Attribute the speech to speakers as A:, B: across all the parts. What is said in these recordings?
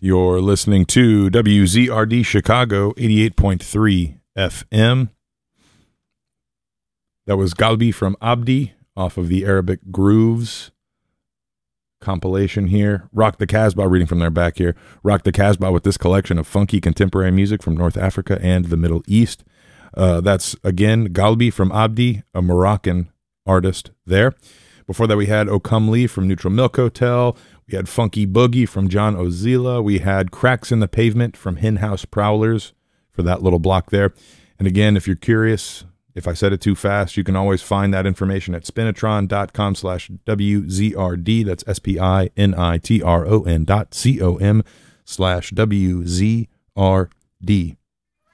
A: You're listening to WZRD Chicago 88.3 FM. That was Galbi from Abdi off of the Arabic Grooves compilation here. Rock the Casbah, reading from their back here. Rock the Casbah with this collection of funky contemporary music from North Africa and the Middle East. That's, again, Galbi from Abdi, a Moroccan artist there. Before that, we had O Come Lee from Neutral Milk Hotel. We had Funky Boogie from John Ozila. We had Cracks in the Pavement from Hen House Prowlers for that little block there. And again, if you're curious, if I said it too fast, you can always find that information at spinitron.com/WZRD. That's spinitron.com/WZRD.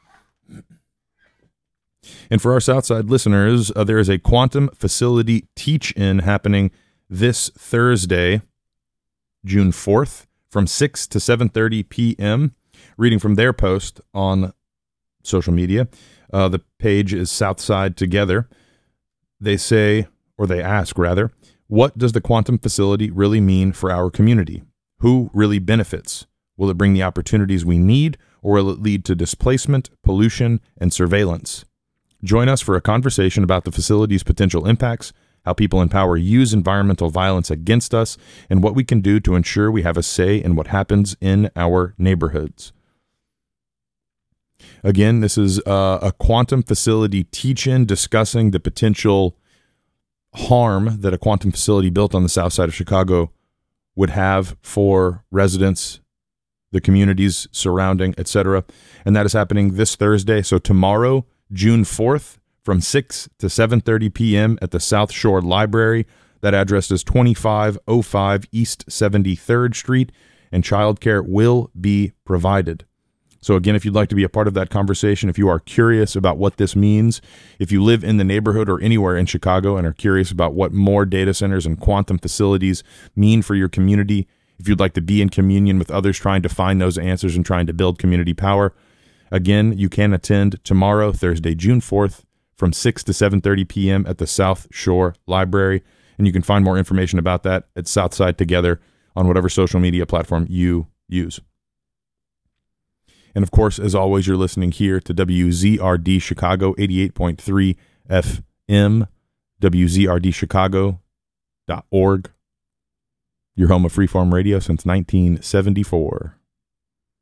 A: And for our Southside listeners, there is a quantum facility teach-in happening this Thursday, June 4th, from 6 to 7:30 p.m. Reading from their post on social media, the page is Southside Together. They say, or they ask rather, what does the quantum facility really mean for our community? Who really benefits? Will it bring the opportunities we need, or will it lead to displacement, pollution, and surveillance? Join us for a conversation about the facility's potential impacts, how people in power use environmental violence against us, and what we can do to ensure we have a say in what happens in our neighborhoods. Again, this is a quantum facility teach-in discussing the potential harm that a quantum facility built on the south side of Chicago would have for residents, the communities surrounding, etc. And that is happening this Thursday. So tomorrow, June 4th, from 6 to 7:30 p.m. at the South Shore Library. That address is 2505 East 73rd Street, and childcare will be provided. So again, if you'd like to be a part of that conversation, if you are curious about what this means, if you live in the neighborhood or anywhere in Chicago and are curious about what more data centers and quantum facilities mean for your community, if you'd like to be in communion with others trying to find those answers and trying to build community power, again, you can attend tomorrow, Thursday, June 4th, from 6 to 7:30 p.m. at the South Shore Library. And you can find more information about that at Southside Together on whatever social media platform you use. And of course, as always, you're listening here to WZRD Chicago 88.3 FM, WZRDchicago.org, your home of freeform radio since 1974.